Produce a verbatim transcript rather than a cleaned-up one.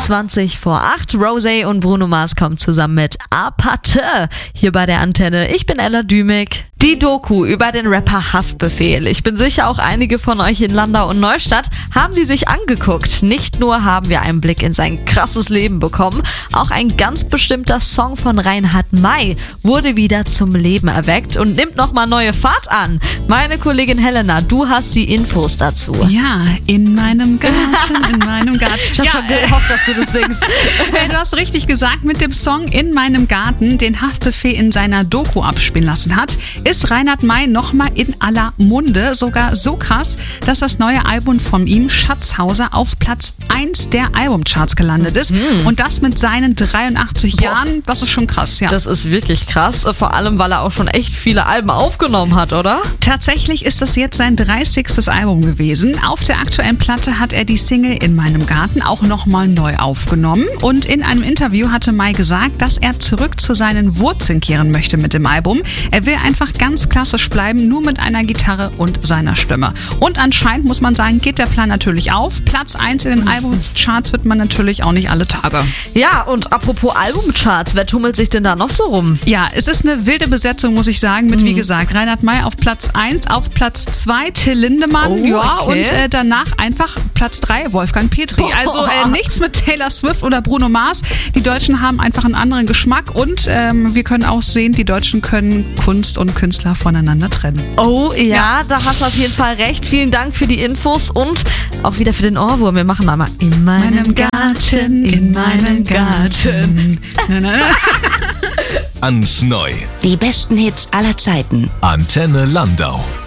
zwanzig vor acht. Rosé und Bruno Mars kommen zusammen mit Apathe hier bei der Antenne. Ich bin Ella Dümig. Die Doku über den Rapper Haftbefehl. Ich bin sicher, auch einige von euch in Landau und Neustadt haben sie sich angeguckt. Nicht nur haben wir einen Blick in sein krasses Leben bekommen, auch ein ganz bestimmter Song von Reinhard May wurde wieder zum Leben erweckt und nimmt nochmal neue Fahrt an. Meine Kollegin Helena, du hast die Infos dazu. Ja, in meinem Garten, in meinem Garten. Ich hab ja, schon gehofft, dass du das singst. Hey, du hast richtig gesagt, mit dem Song In meinem Garten, den Haftbefehl in seiner Doku abspielen lassen hat, ist Reinhard May nochmal in aller Munde. Sogar so krass, dass das neue Album von ihm, Schatzhauser, auf Platz eins der Albumcharts gelandet ist. Mhm. Und das mit seinen dreiundachtzig Boah. Jahren. Das ist schon krass, ja. Das ist wirklich krass, vor allem, weil er auch schon echt viele Alben aufgenommen hat, oder? Tatsächlich ist das jetzt sein dreißigstes Album gewesen. Auf der aktuellen Platte hat er die Single In meinem Garten auch nochmal neu aufgenommen. Und in einem Interview hatte May gesagt, dass er zurück zu seinen Wurzeln kehren möchte mit dem Album. Er will einfach ganz klassisch bleiben, nur mit einer Gitarre und seiner Stimme. Und anscheinend, muss man sagen, geht der Plan natürlich auf. Platz eins in den Albumcharts wird man natürlich auch nicht alle Tage. Ja, und apropos Albumcharts, wer tummelt sich denn da noch so rum? Ja, es ist eine wilde Besetzung, muss ich sagen, mit, mhm. wie gesagt, Reinhard May auf Platz eins, auf Platz zwei Till Lindemann, oh, ja, okay. und äh, danach einfach Platz drei Wolfgang Petri. Boah. Also äh, nichts mit Taylor Swift oder Bruno Mars. Die Deutschen haben einfach einen anderen Geschmack und ähm, wir können auch sehen, die Deutschen können Kunst und Künstler voneinander trennen. Oh ja, ja, da hast du auf jeden Fall recht. Vielen Dank für die Infos und auch wieder für den Ohrwurm. Wir machen einmal in meinem Garten, in meinem Garten. Ans Neu. Die besten Hits aller Zeiten. Antenne Landau.